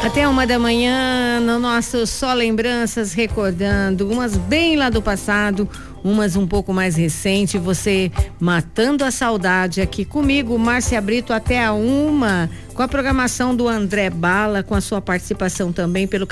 Até 1h da manhã, no nosso Só Lembranças, recordando umas bem lá do passado, umas um pouco mais recente, você matando a saudade aqui comigo, Márcia Brito, até a 1h, com a programação do André Bala, com a sua participação também pelo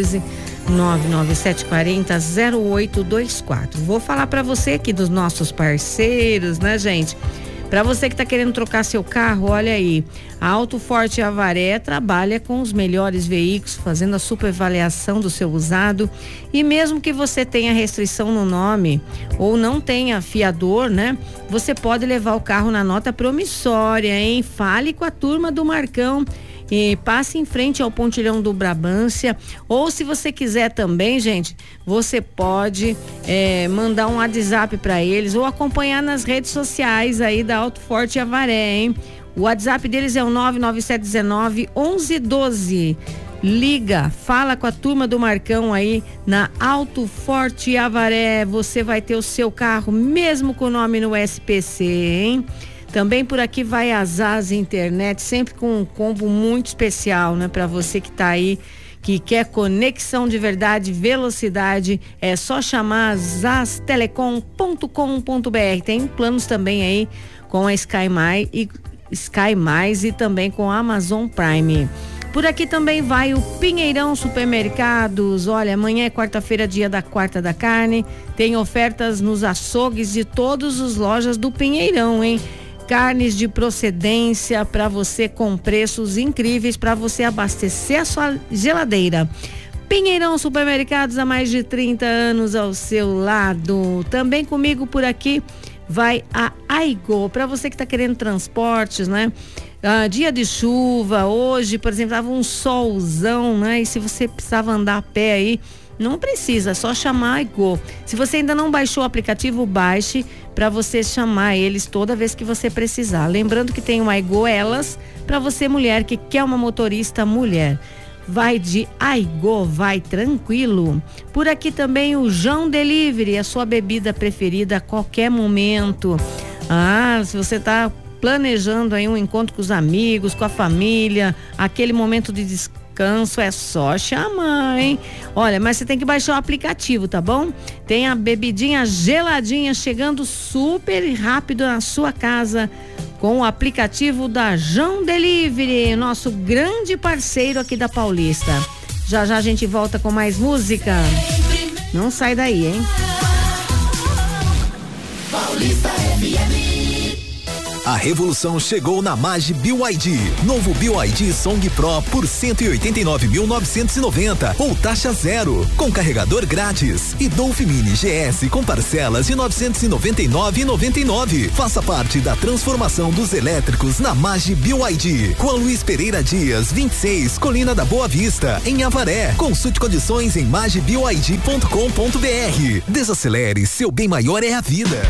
14-99740-0824. Vou falar para você aqui dos nossos parceiros, né, gente? Para você que está querendo trocar seu carro, olha aí, a Auto Forte Avaré trabalha com os melhores veículos, fazendo a superavaliação do seu usado, e mesmo que você tenha restrição no nome ou não tenha fiador, né? Você pode levar o carro na nota promissória, hein? Fale com a turma do Marcão e passe em frente ao pontilhão do Brabância, ou se você quiser também, gente, você pode mandar um WhatsApp para eles ou acompanhar nas redes sociais aí da Auto Forte Avaré, hein? O WhatsApp deles é o 99719-1112. Liga, fala com a turma do Marcão aí na Auto Forte Avaré, você vai ter o seu carro mesmo com o nome no SPC, hein? Também por aqui vai a Zaz Internet, sempre com um combo muito especial, né? Para você que tá aí, que quer conexão de verdade, velocidade, é só chamar zaztelecom.com.br. Tem planos também aí com a Sky Mais e também com a Amazon Prime. Por aqui também vai o Pinheirão Supermercados. Olha, amanhã é quarta-feira, dia da Quarta da Carne. Tem ofertas nos açougues de todas as lojas do Pinheirão, hein? Carnes de procedência para você com preços incríveis para você abastecer a sua geladeira. Pinheirão Supermercados, há mais de 30 anos ao seu lado. Também comigo por aqui vai a Aigo, para você que está querendo transportes, né? Dia de chuva, hoje, por exemplo, tava um solzão, né? E se você precisava andar a pé aí, não precisa, é só chamar a Aigo. Se você ainda não baixou o aplicativo, baixe para você chamar eles toda vez que você precisar. Lembrando que tem o Aigo Elas para você mulher que quer uma motorista mulher. Vai de Aigo, vai tranquilo. Por aqui também o João Delivery, a sua bebida preferida a qualquer momento. Se você tá planejando aí um encontro com os amigos, com a família, aquele momento de descanso, é só chamar, hein? Olha, mas você tem que baixar o aplicativo, tá bom? Tem a bebidinha geladinha chegando super rápido na sua casa com o aplicativo da João Delivery, nosso grande parceiro aqui da Paulista. Já já a gente volta com mais música. Não sai daí, hein? Paulista FM. A revolução chegou na Mage BYD. Novo BYD Song Pro por 189.990 ou taxa zero, com carregador grátis. E Dolph Mini GS com parcelas de 999,99. Faça parte da transformação dos elétricos na Mage BYD. Com a Luiz Pereira Dias, 26, Colina da Boa Vista, em Avaré. Consulte condições em magebyd.com.br. Desacelere, seu bem maior é a vida.